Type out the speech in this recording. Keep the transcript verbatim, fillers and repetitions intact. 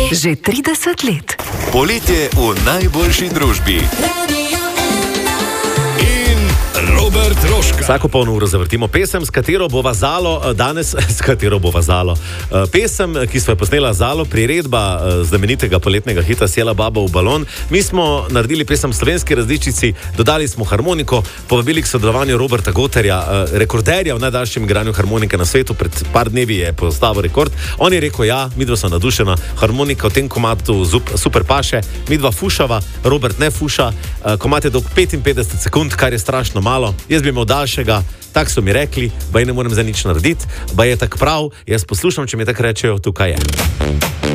Že trideset let. Poletje v najboljši družbi. Robert Rožka. Vsako polno uro zavrtimo pesem, s katero bo vazalo danes, s katero bo vazalo. Pesem, ki smo jo posnela Zalo, priredba znamenitega poletnega hita Sjela baba v balon. Mi smo naredili pesem v slovenski različici, dodali smo harmoniko, povabili k sodelovanju Roberta Goterja, rekorderja v najdaljšem igranju harmonike na svetu. Pred par dnevi je postavil rekord. On je rekel, ja, midva so nadušena, harmonika v tem komatu super paše, midva fušava, Robert ne fuša, komat je dolg petinpetdeset sekund, kar je strašno malo. Jaz bi imel daljšega, tak so mi rekli, ba je ne morem za nič narediti, ba je tak prav, jaz poslušam, če mi tako rečejo, tukaj je.